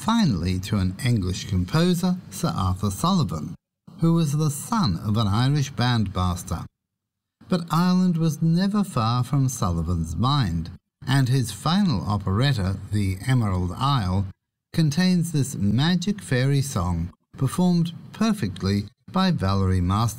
finally to an English composer, Sir Arthur Sullivan, who was the son of an Irish bandmaster. But Ireland was never far from Sullivan's mind, and his final operetta, The Emerald Isle, contains this magic fairy song performed perfectly by Valerie Masterson.